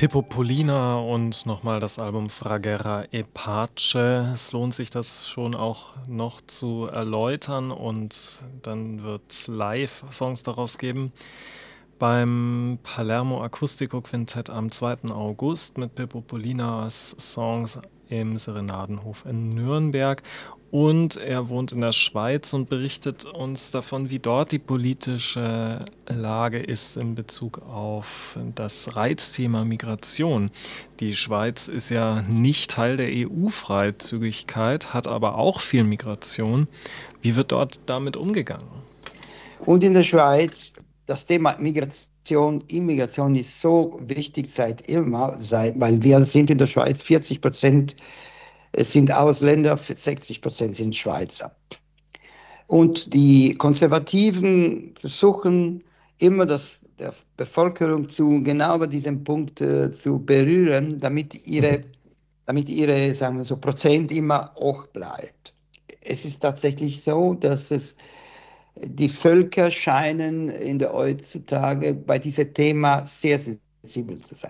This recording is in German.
Pippo Polina und nochmal das Album Fragera e Pace. Es lohnt sich, das schon auch noch zu erläutern und dann wird es Live-Songs daraus geben. Beim Palermo Acústico Quintett am 2. August mit Pippo Polinas Songs im Serenadenhof in Nürnberg. Und er wohnt in der Schweiz und berichtet uns davon, wie dort die politische Lage ist in Bezug auf das Reizthema Migration. Die Schweiz ist ja nicht Teil der EU-Freizügigkeit, hat aber auch viel Migration. Wie wird dort damit umgegangen? Und in der Schweiz, das Thema Migration, Immigration ist so wichtig seit immer, weil wir sind in der Schweiz 40% sind Ausländer, 60% sind Schweizer. Und die Konservativen versuchen immer der Bevölkerung genau bei diesem Punkt zu berühren, damit ihre, sagen wir so, Prozent immer hoch bleibt. Es ist tatsächlich so, dass die Völker scheinen in der heutzutage bei diesem Thema sehr sensibel zu sein.